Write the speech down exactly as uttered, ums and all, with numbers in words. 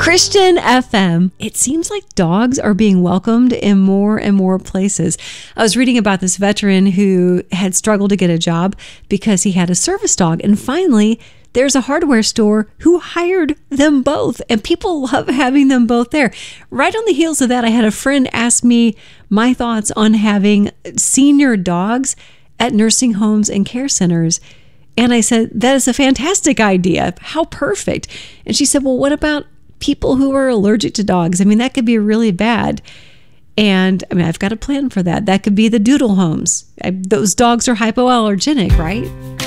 Christian F M. It seems like dogs are being welcomed in more and more places. I was reading about this veteran who had struggled to get a job because he had a service dog. And finally, there's a hardware store who hired them both. And people love having them both there. Right on the heels of that, I had a friend ask me my thoughts on having senior dogs at nursing homes and care centers. And I said, that is a fantastic idea. How perfect. And she said, well, what about people who are allergic to dogs? I mean, that could be really bad. And I mean, I've got a plan for that. That could be the doodle homes. I, those dogs are hypoallergenic, right?